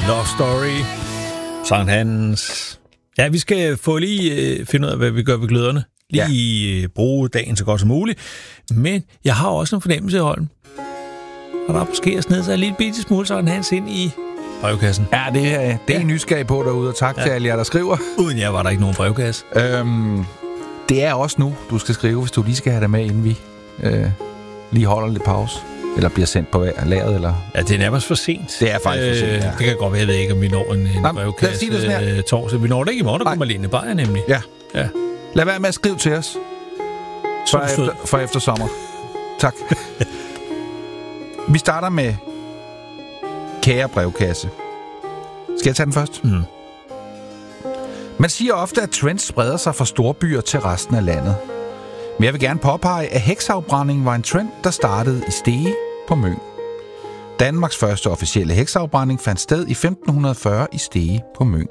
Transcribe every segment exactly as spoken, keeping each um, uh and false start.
Love Story. Sankt Hans. Ja, vi skal få lige øh, finde ud af, hvad vi gør ved gløderne. Lige ja. bruge dagen så godt som muligt. Men jeg har også en fornemmelse i Holm. Og der er måske snedet sig en lille bitte smule Sankt Hans ind i brevkassen. Ja, det er, det er ja. nysgerrig på derude, og tak ja. til alle jer, der skriver. Uden jer var der ikke nogen brevkasse. Øhm, det er også nu, du skal skrive, hvis du lige skal have det med, inden vi øh, lige holder lidt pause. Eller bliver sendt på lageret, eller... Ja, det er nærmest for sent. Det er faktisk for sent, ja. Det kan godt være, jeg ved ikke, om vi når en, en brevkasse øh, torsdag. Vi når det ikke i morgen, der kommer Lene Beyer nemlig. Ja. ja. Lad være med at skrive til os. For efter, for efter sommer. Tak. Vi starter med kære brevkasse. Skal jeg tage den først? Mm. Man siger ofte, at trends spreder sig fra storbyer til resten af landet. Men jeg vil gerne påpege, at hekseafbrænding var en trend, der startede i Stege på Møn. Danmarks første officielle hekseafbrænding fandt sted i femten fyrre i Stege på Møn.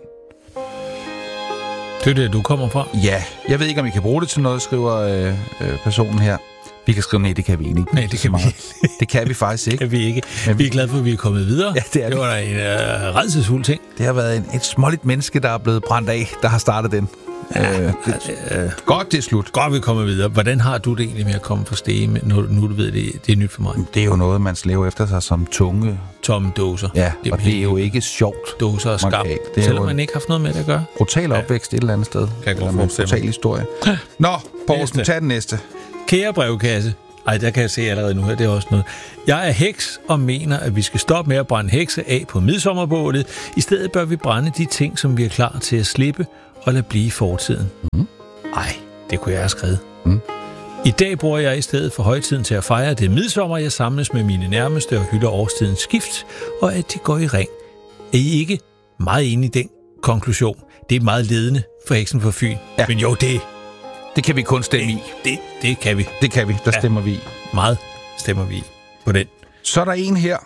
Det er det, du kommer fra? Ja, jeg ved ikke, om I kan bruge det til noget, skriver øh, øh, personen her. Vi kan skrive, nej, det kan vi ikke. Nej, det kan vi ikke. Det kan vi faktisk ikke. Det kan vi ikke. Men vi er glade for, at vi er kommet videre. Ja, det er det var da en øh, rædselsfuld ting. Det har været en, et småligt menneske, der er blevet brændt af, der har startet den. Ja, øh, det, øh, godt, det er slut. Godt, vi kommer videre. Hvordan har du det egentlig med at komme fra Stege, når nu du ved, det, det er nyt for mig? Det er jo noget, man slæver efter sig som tunge. Tomme dåser. Ja, det og det er jo ikke sjovt. Dåser og skam. Selvom man ikke har haft noget med det at gøre. Brutal opvækst ja. et eller andet sted. Kan jeg godt forestille brutal historie. Nå, Poulsen, tag den næste. Kære brevkasse. Ej, der kan jeg se allerede nu her, det er også noget. Jeg er heks og mener, at vi skal stoppe med at brænde hekse af på midsommerbålet. I stedet bør vi brænde de ting, som vi er klar til at slippe og lade blive i fortiden. Mm. Ej, det kunne jeg have skrevet. Mm. I dag bruger jeg i stedet for højtiden til at fejre det midsommer, jeg samles med mine nærmeste og hylder årstidens skift, og at de går i ring. Er I ikke meget enige i den konklusion? Det er meget ledende for heksen for Fyn. Ja. Men jo, det... Det kan vi kun stemme i. Det, det kan vi. Det kan vi. Der ja. stemmer vi i. Meget stemmer vi i på den. Så er der en her.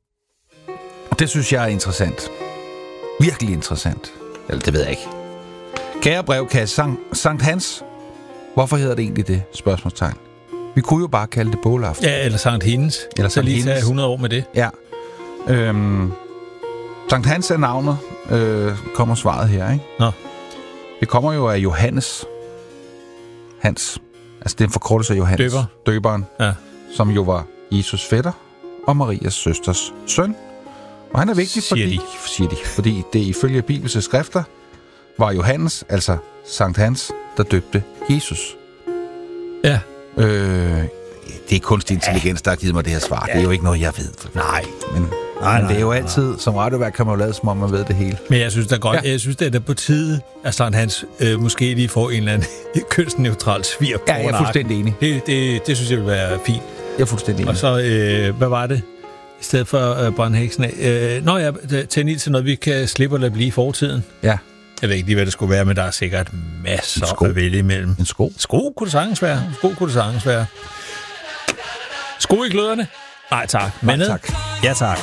Det synes jeg er interessant. Virkelig interessant. Eller det ved jeg ikke. Kære brevkasse, Sankt, Sankt Hans. Hvorfor hedder det egentlig det? Spørgsmålstegn. Vi kunne jo bare kalde det bålaften. Ja, eller Sankt Hendes. Eller så lige tage hundrede år med det. Ja. Øhm, Sankt Hans er navnet. Øh, kommer svaret her, ikke? Nå. Det kommer jo af Johannes. Hans. Altså, det er en forkortelse af Johannes. Døber. Døberen. Ja. Som jo var Jesus fætter og Marias søsters søn. Og han er vigtig, siger fordi, de. siger de, fordi det ifølge bibelske skrifter var Johannes, altså Sankt Hans, der døbte Jesus. Ja. Øh, det er kunstig intelligens, der har givet mig det her svar. Ja. Det er jo ikke noget, jeg ved. Nej. Men, nej, men det er jo nej, altid, nej. som radiovært kan man jo lade, som om man ved det hele. Men jeg synes, det er godt. Ja. Jeg synes, det er på tide, at Sankt Hans øh, måske lige får en eller anden kønsneutral svir på. Ja, jeg er fuldstændig enig. Det, det, det synes jeg vil være fint. Jeg er fuldstændig enig. Og så, øh, hvad var det? I stedet for at øh, brænde heksen af. Øh, nå ja, tænd til noget, vi kan slippe og lade blive i fortiden. Ja. Jeg ved ikke lige, hvad det skulle være, men der er sikkert masser sko. at vælge imellem. En sko. Sko kunne det sagtens være. Sko kunne det sagtens være. Sko i gløderne? Nej, tak. Nej, tak. Ja, tak.